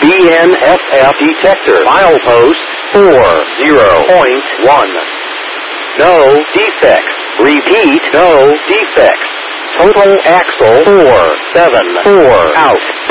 BNSF detector. Milepost 40.1. No defects. Repeat, no defects. Total axle 474 out.